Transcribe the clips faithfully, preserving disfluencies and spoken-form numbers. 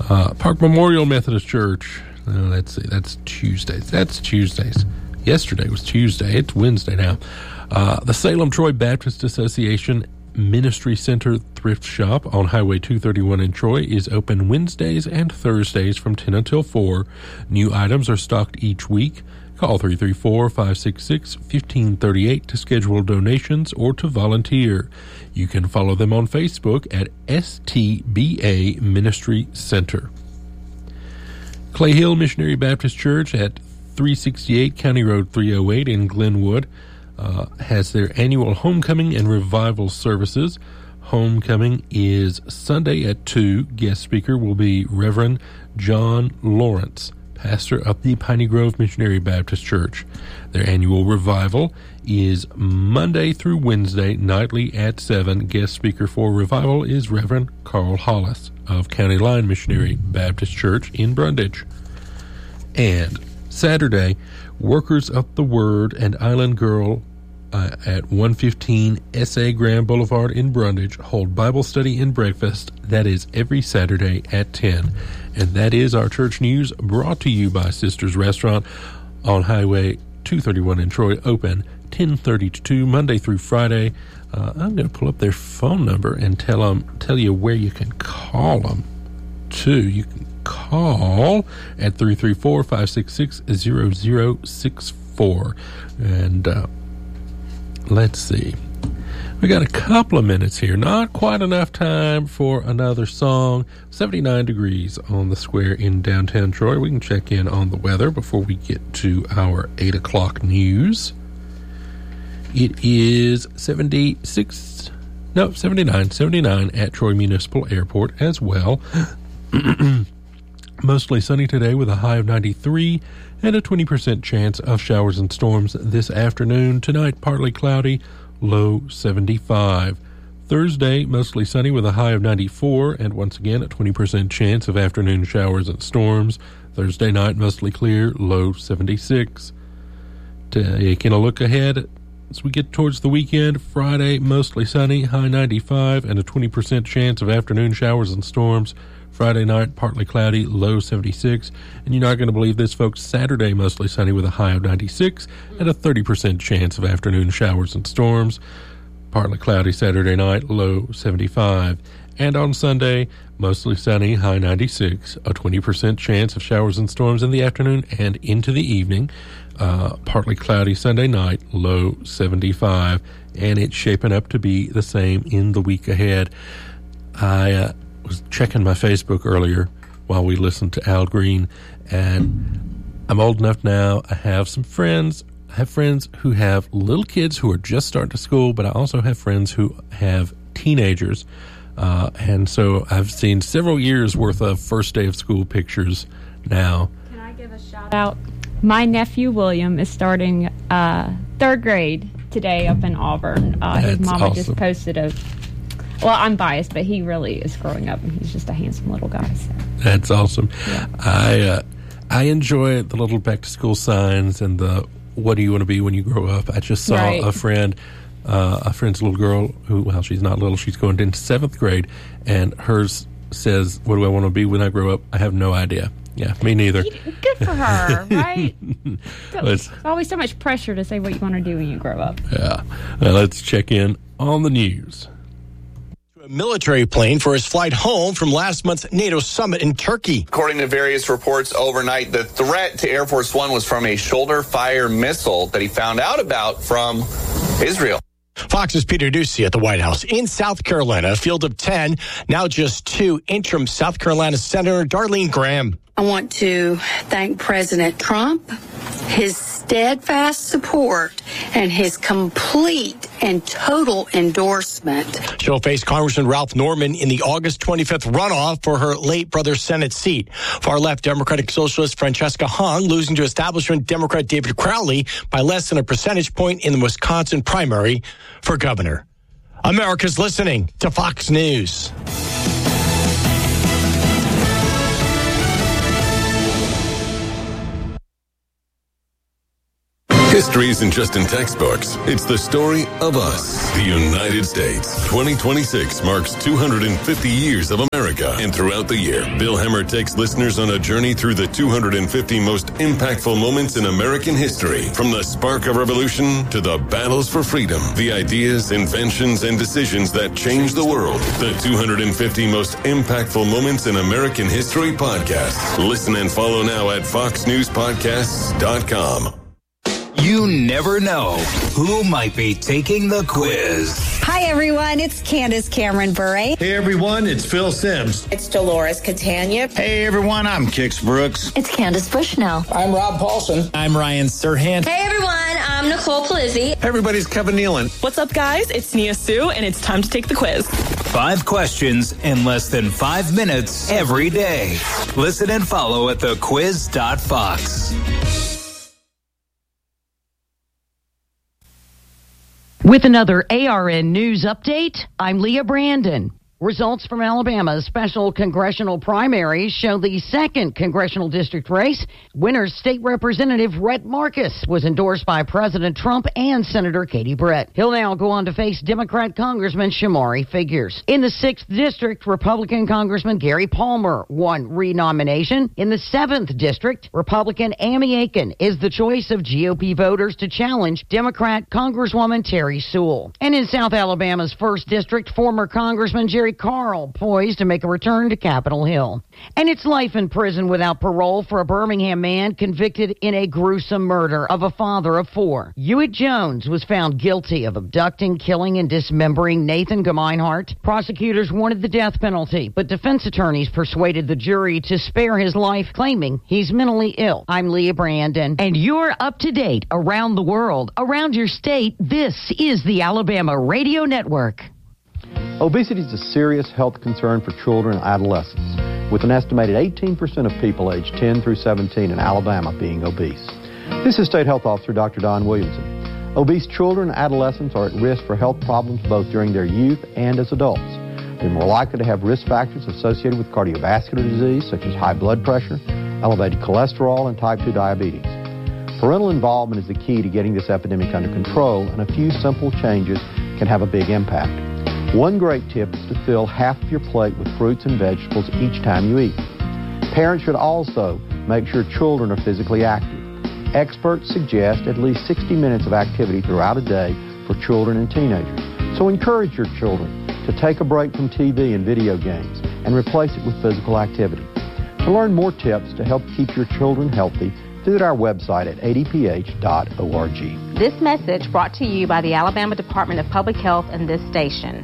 Uh, Park Memorial Methodist Church. Uh, let's see, that's Tuesdays. That's Tuesdays. Yesterday was Tuesday. It's Wednesday now. Uh, the Salem Troy Baptist Association Ministry Center Thrift Shop on Highway two thirty-one in Troy is open Wednesdays and Thursdays from ten until four. New items are stocked each week. Call three three four, five six six, one five three eight to schedule donations or to volunteer. You can follow them on Facebook at S T B A Ministry Center. Clay Hill Missionary Baptist Church at three sixty-eight County Road three oh eight in Glenwood uh, has their annual homecoming and revival services. Homecoming is Sunday at two. Guest speaker will be Reverend John Lawrence, pastor of the Piney Grove Missionary Baptist Church. Their annual revival is Monday through Wednesday, nightly at seven. Guest speaker for revival is Reverend Carl Hollis of County Line Missionary Baptist Church in Brundage. And Saturday, Workers of the Word and Island Girl uh, at one fifteen S A Graham Boulevard in Brundage hold Bible study and breakfast. That is every Saturday at ten. And that is our church news, brought to you by Sisters Restaurant on Highway two thirty-one in Troy, open ten thirty to two, Monday through Friday. Uh, I'm going to pull up their phone number and tell them, tell you where you can call them to. You can call at three three four, five six six, zero zero six four. And uh, let's see. We got a couple of minutes here. Not quite enough time for another song. seventy-nine degrees on the square in downtown Troy. We can check in on the weather before we get to our eight o'clock news. It is seventy-six, no, seventy-nine, seventy-nine at Troy Municipal Airport as well. Mostly sunny today with a high of ninety-three and a twenty percent chance of showers and storms this afternoon. Tonight, partly cloudy, low seventy-five. Thursday, mostly sunny with a high of ninety-four and once again a twenty percent chance of afternoon showers and storms. Thursday night, mostly clear, low seventy-six. Taking a look ahead as we get towards the weekend, Friday, mostly sunny, high ninety-five and a twenty percent chance of afternoon showers and storms. Friday night, partly cloudy, low seventy-six. And you're not going to believe this, folks. Saturday, mostly sunny with a high of ninety-six and a thirty percent chance of afternoon showers and storms. Partly cloudy Saturday night, low seventy-five. And on Sunday, mostly sunny, high ninety-six, a twenty percent chance of showers and storms in the afternoon and into the evening. Uh, partly cloudy Sunday night, low seventy-five. And it's shaping up to be the same in the week ahead. I uh, was checking my Facebook earlier while we listened to Al Green, and I'm old enough now. I have some friends. I have friends who have little kids who are just starting to school, but I also have friends who have teenagers. Uh, and so I've seen several years worth of first day of school pictures now. Can I give a shout out? My nephew William is starting uh, third grade today up in Auburn. Uh, his mama awesome. just posted a. Well, I'm biased, but he really is growing up, and he's just a handsome little guy. So. That's awesome. Yeah. I uh, I enjoy the little back to school signs and the what do you want to be when you grow up. I just saw right. a friend. Uh, a friend's little girl who, well, she's not little. She's going into seventh grade, and hers says, what do I want to be when I grow up? I have no idea. Yeah, me neither. Good for her, right? There's always so much pressure to say what you want to do when you grow up. Yeah. Well, let's check in on the news. A military plane for his flight home from last month's NATO summit in Turkey. According to various reports overnight, the threat to Air Force One was from a shoulder-fire missile that he found out about from Israel. Fox's Peter Doocy at the White House. In South Carolina, a field of ten, now just two, interim South Carolina Senator Darlene Graham. I want to thank President Trump, his steadfast support, and his complete and total endorsement. She'll face Congressman Ralph Norman in the August twenty-fifth runoff for her late brother's Senate seat. Far-left Democratic Socialist Francesca Hung losing to establishment Democrat David Crowley by less than a percentage point in the Wisconsin primary for governor. America's listening to Fox News. History isn't just in textbooks. It's the story of us, the United States. twenty twenty-six marks two hundred fifty years of America. And throughout the year, Bill Hemmer takes listeners on a journey through the two hundred fifty most impactful moments in American history. From the spark of revolution to the battles for freedom, the ideas, inventions, and decisions that changed the world. The two hundred fifty most impactful moments in American history podcast. Listen and follow now at fox news podcasts dot com. You never know who might be taking the quiz. Hi, everyone. It's Candace Cameron Bure. Hey, everyone. It's Phil Sims. It's Dolores Catania. Hey, everyone. I'm Kix Brooks. It's Candace Bushnell. I'm Rob Paulson. I'm Ryan Serhant. Hey, everyone. I'm Nicole Palizzi. Hey, everybody's Kevin Nealon. What's up, guys? It's Nia Sue, and it's time to take the quiz. Five questions in less than five minutes every day. Listen and follow at the quiz dot fox. With another A R N News update, I'm Leah Brandon. Results from Alabama's special congressional primaries show the second congressional district race. Winner State Representative Rhett Marcus was endorsed by President Trump and Senator Katie Brett. He'll now go on to face Democrat Congressman Shamari Figures. In the sixth district, Republican Congressman Gary Palmer won renomination. In the seventh district, Republican Amy Aiken is the choice of G O P voters to challenge Democrat Congresswoman Terry Sewell. And in South Alabama's first district, former Congressman Jerry Carl poised to make a return to Capitol Hill. And it's life in prison without parole for a Birmingham man convicted in a gruesome murder of a father of four. Hewitt Jones was found guilty of abducting, killing, and dismembering Nathan Gemeinhart. Prosecutors wanted the death penalty, but defense attorneys persuaded the jury to spare his life, claiming he's mentally ill. I'm Leah Brandon, and you're up to date around the world, around your state. This is the Alabama Radio Network. Obesity is a serious health concern for children and adolescents, with an estimated eighteen percent of people aged ten through seventeen in Alabama being obese. This is State Health Officer Doctor Don Williamson. Obese children and adolescents are at risk for health problems both during their youth and as adults. They're more likely to have risk factors associated with cardiovascular disease, such as high blood pressure, elevated cholesterol, and type two diabetes. Parental involvement is the key to getting this epidemic under control, and a few simple changes can have a big impact. One great tip is to fill half of your plate with fruits and vegetables each time you eat. Parents should also make sure children are physically active. Experts suggest at least sixty minutes of activity throughout a day for children and teenagers. So encourage your children to take a break from T V and video games and replace it with physical activity. To learn more tips to help keep your children healthy, visit our website at a d p h dot org. This message brought to you by the Alabama Department of Public Health and this station.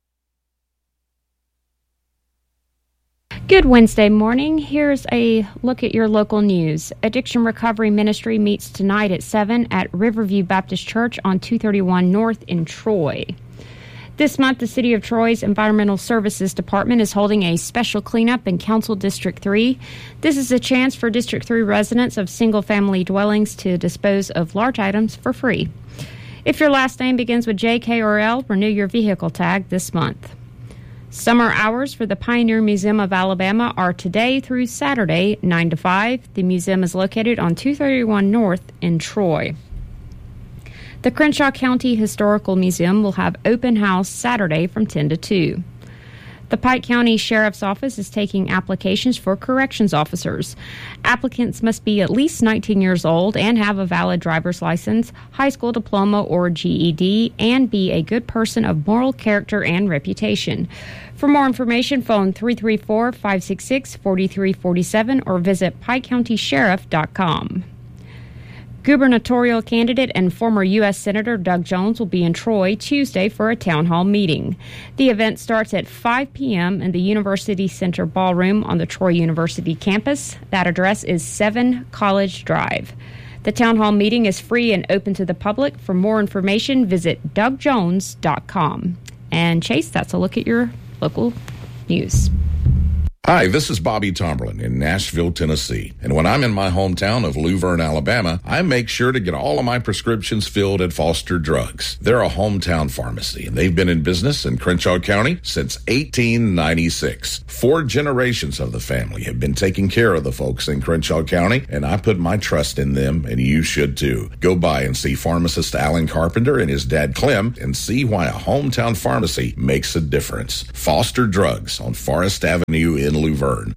Good Wednesday morning. Here's a look at your local news. Addiction Recovery Ministry meets tonight at seven at Riverview Baptist Church on two thirty-one North in Troy. This month, the City of Troy's Environmental Services Department is holding a special cleanup in Council District three. This is a chance for District three residents of single-family dwellings to dispose of large items for free. If your last name begins with J, K, or L, renew your vehicle tag this month. Summer hours for the Pioneer Museum of Alabama are today through Saturday, nine to five. The museum is located on two thirty-one North in Troy. The Crenshaw County Historical Museum will have open house Saturday from ten to two. The Pike County Sheriff's Office is taking applications for corrections officers. Applicants must be at least nineteen years old and have a valid driver's license, high school diploma, or G E D, and be a good person of moral character and reputation. For more information, phone three three four, five six six, four three four seven or visit pike county sheriff dot com. Gubernatorial candidate and former U S Senator Doug Jones will be in Troy Tuesday for a town hall meeting. The event starts at five p.m. in the University Center Ballroom on the Troy University campus. That address is seven College Drive. The town hall meeting is free and open to the public. For more information, visit doug jones dot com. And Chase, that's a look at your local news. Hi, this is Bobby Tomberlin in Nashville, Tennessee. And when I'm in my hometown of Luverne, Alabama, I make sure to get all of my prescriptions filled at Foster Drugs. They're a hometown pharmacy, and they've been in business in Crenshaw County since eighteen ninety-six. Four generations of the family have been taking care of the folks in Crenshaw County, and I put my trust in them, and you should too. Go by and see pharmacist Alan Carpenter and his dad Clem and see why a hometown pharmacy makes a difference. Foster Drugs on Forest Avenue in Luverne.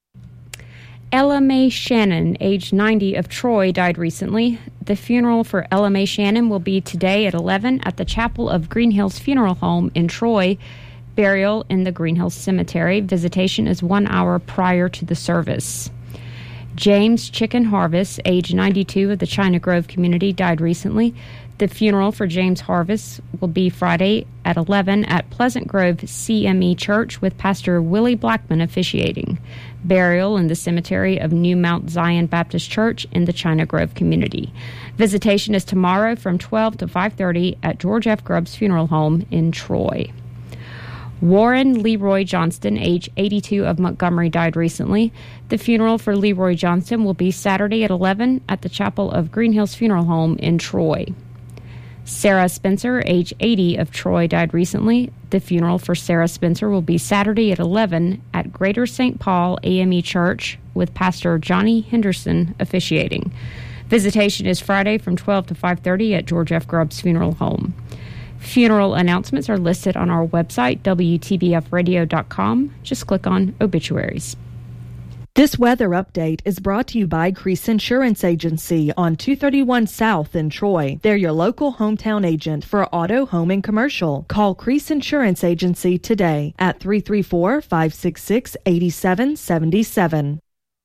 Ella Mae Shannon, age ninety, of Troy, died recently. The funeral for Ella Mae Shannon will be today at eleven at the Chapel of Green Hills Funeral Home in Troy. Burial in the Green Hills Cemetery. Visitation is one hour prior to the service. James Chicken Harvest, age ninety-two, of the China Grove community, died recently. The funeral for James Harvest will be Friday at eleven at Pleasant Grove C M E Church with Pastor Willie Blackman officiating. Burial in the cemetery of New Mount Zion Baptist Church in the China Grove community. Visitation is tomorrow from twelve to five thirty at George F. Grubbs Funeral Home in Troy. Warren Leroy Johnston, age eighty-two, of Montgomery, died recently. The funeral for Leroy Johnston will be Saturday at eleven at the Chapel of Green Hills Funeral Home in Troy. Sarah Spencer, age eighty, of Troy, died recently. The funeral for Sarah Spencer will be Saturday at eleven at Greater Saint Paul A M E Church with Pastor Johnny Henderson officiating. Visitation is Friday from twelve to five thirty at George F. Grubbs Funeral Home. Funeral announcements are listed on our website, W T B F radio dot com. Just click on Obituaries. This weather update is brought to you by Crease Insurance Agency on two thirty-one South in Troy. They're your local hometown agent for auto, home, and commercial. Call Crease Insurance Agency today at three three four, five six six, eight seven seven seven.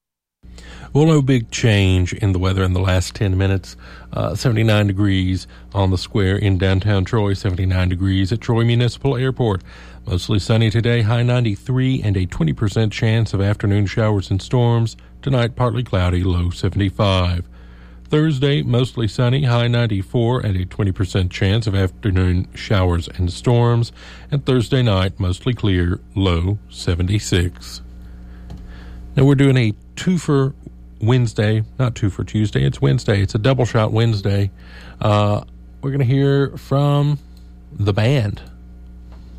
Well, no big change in the weather in the last ten minutes. Uh, seventy-nine degrees on the square in downtown Troy, seventy-nine degrees at Troy Municipal Airport. Mostly sunny today, high ninety-three, and a twenty percent chance of afternoon showers and storms. Tonight, partly cloudy, low seventy-five. Thursday, mostly sunny, high ninety-four, and a twenty percent chance of afternoon showers and storms. And Thursday night, mostly clear, low seventy-six. Now we're doing a twofer Wednesday, not two for Tuesday, it's Wednesday. It's a double shot Wednesday. Uh, we're going to hear from the band.